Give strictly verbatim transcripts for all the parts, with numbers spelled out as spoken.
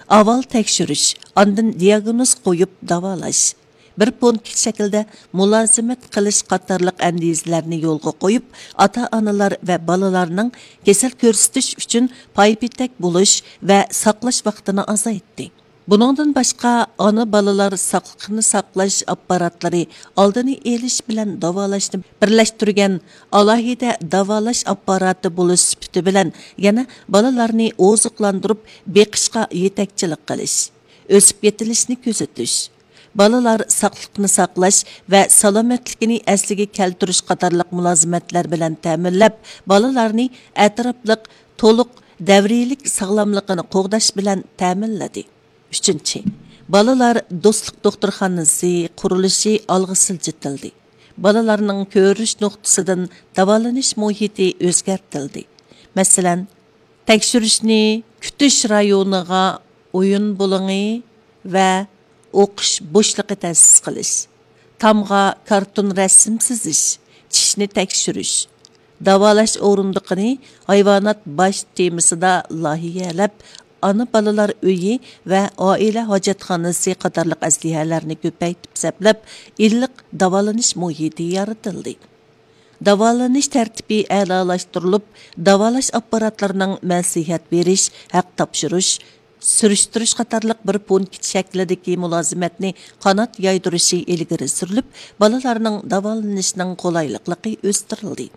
Avval tekshirish, ondan diagnoz qo'yib davolash. Bir punkt şekilde mülazimet qilish qatarlıq əndizlərini yolga qoyub, ata-analar və balalarının kesel görsütüş üçün paypitek buluş və saqlaş vaxtını azaytdı. Bunundan başqa, ana balalar saqlıqını saqlaş apparatları aldını eliş bilen davalashni birləştirген alohida davalash apparatı buluş süpütü bilen yana balalarni ozuqlandırıb beqishqa yetakchilik qilish, o'sib yetilishni kuzatish. Balalar saqlıqını saqlash və salomatligini asliga keltirish qatarlıq mülazimetler bilen ta'minlab, balalarni atrofliq, to'liq davrilik sağlamlığını qo'g'dash bilen ta'minladi. Üçüncü, balalar dostluk doktorxanası qurilishi algı siljitildi. Balalarning ko'rish nuqtasidan davolanish muhiti o'zgartirildi. Masalan, tekshirishni kutish rayoniga o'yin bo'limi va o'qish bo'shlig'i ta'sis qilish, tamg'a karton rasm chizish, tishni tekshirish, davolash o'rindiqini hayvonot bosh temasida loyihalab, ana balalar uyi va oila hojatxonasi qatorliq aslihalarni ko'paytib saplab, illiq davolanish muhiti yaratildi. Davolanish tartibi a'lolashtirilib, davolash apparatlarining nasihat berish, haq topshirish, sürüştürüş qatarlıq bir punkt şəklidəki mülazimetni qanat yaydırışı ilgiri sürülüb, balalarının davalanışının qolaylıqlıqı östürildi.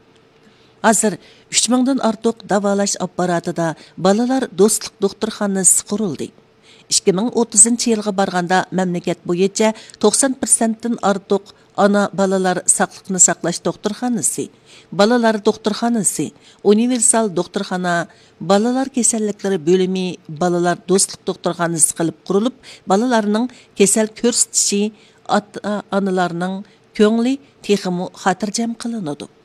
Hazır üç mingdan artıq davalash apparatıda balalar dostluk doktorxanası quruldu. ikki ming o'ttizinchi yilga barganda mamlakat bo'yicha to'qson prosentdan artıq ana balalar saqliqni saqlash doktorxanası, balalar doktorxanası, universal doktorxana, balalar kasalliklari bölümü, balalar dostluk doktorxanası qilib qurilib, balalarning kasal ko'rsatishi ota-onalarning ko'ngli texmu xotirjam qilinadi.